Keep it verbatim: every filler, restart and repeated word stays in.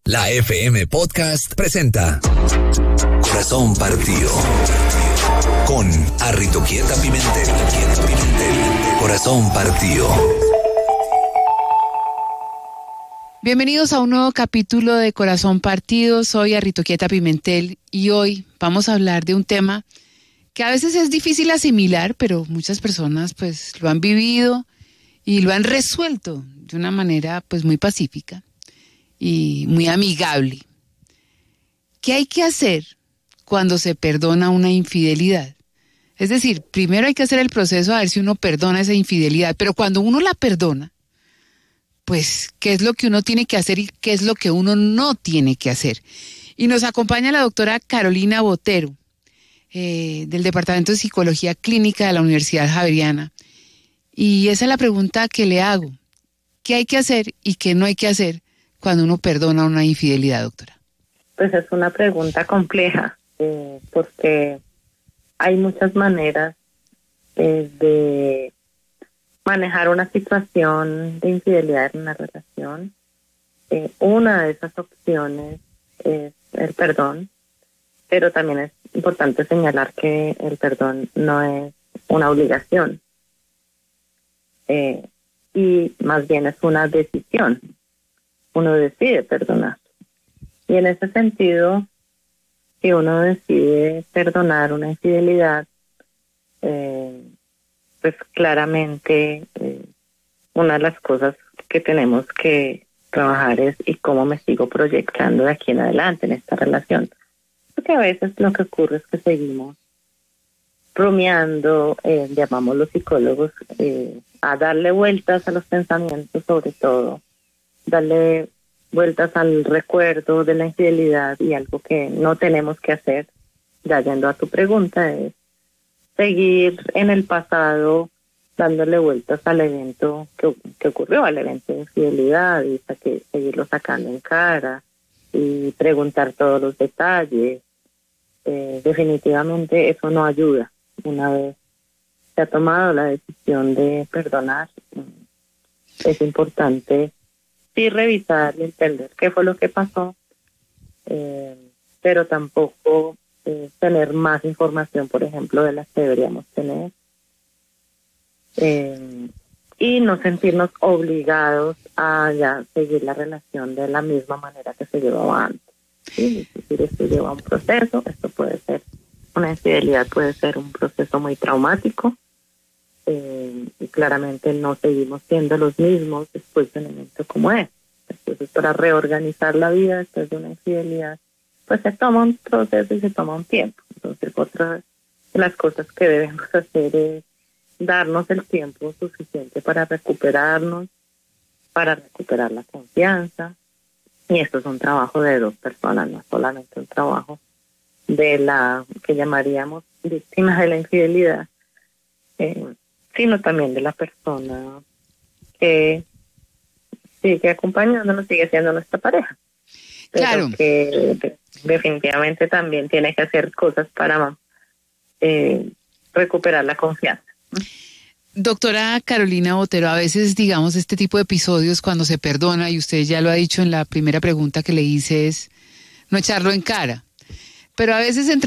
La F M Podcast presenta Corazón Partido con Arritoquieta Pimentel. Corazón Partido. Bienvenidos a un nuevo capítulo de Corazón Partido. Soy Arritoquieta Pimentel y hoy vamos a hablar de un tema que a veces es difícil asimilar, pero muchas personas pues lo han vivido y lo han resuelto de una manera pues muy pacífica y muy amigable. ¿Qué hay que hacer cuando se perdona una infidelidad? Es decir, primero hay que hacer el proceso a ver si uno perdona esa infidelidad, pero cuando uno la perdona, pues, ¿qué es lo que uno tiene que hacer y qué es lo que uno no tiene que hacer? Y nos acompaña la doctora Carolina Botero, eh, del Departamento de Psicología Clínica de la Universidad Javeriana. Y esa es la pregunta que le hago. ¿Qué hay que hacer y qué no hay que hacer cuando uno perdona una infidelidad, doctora? Pues es una pregunta compleja, eh, porque hay muchas maneras eh, de manejar una situación de infidelidad en una relación. Eh, una de esas opciones es el perdón, pero también es importante señalar que el perdón no es una obligación, eh, y más bien es una decisión. Uno decide perdonar. Y en ese sentido, si uno decide perdonar una infidelidad, eh, pues claramente eh, una de las cosas que tenemos que trabajar es y cómo me sigo proyectando de aquí en adelante en esta relación. Porque a veces lo que ocurre es que seguimos rumiando, eh, llamamos los psicólogos, eh, a darle vueltas a los pensamientos, sobre todo, darle vueltas al recuerdo de la infidelidad, y algo que no tenemos que hacer, ya yendo a tu pregunta, es seguir en el pasado dándole vueltas al evento que, que ocurrió, al evento de infidelidad, y que, seguirlo sacando en cara y preguntar todos los detalles. Eh, definitivamente eso no ayuda. Una vez se ha tomado la decisión de perdonar, es importante sí revisar y entender qué fue lo que pasó, eh, pero tampoco eh, tener más información, por ejemplo, de las que deberíamos tener, eh, y no sentirnos obligados a ya seguir la relación de la misma manera que se llevaba antes. ¿Sí? Es decir, esto lleva un proceso, esto puede ser, una infidelidad puede ser un proceso muy traumático, eh, y claramente no seguimos siendo los mismos después de un evento como este. Entonces, para reorganizar la vida después de una infidelidad, pues se toma un proceso y se toma un tiempo. Entonces, otra de las cosas que debemos hacer es darnos el tiempo suficiente para recuperarnos, para recuperar la confianza. Y esto es un trabajo de dos personas, no solamente un trabajo de la que llamaríamos víctima de la infidelidad, eh, sino también de la persona que sigue acompañándonos, sigue siendo nuestra pareja. Pero Claro. que de, definitivamente también tiene que hacer cosas para eh, recuperar la confianza. Doctora Carolina Botero, a veces, digamos, este tipo de episodios cuando se perdona, y usted ya lo ha dicho en la primera pregunta que le hice, es no echarlo en cara. Pero a veces entre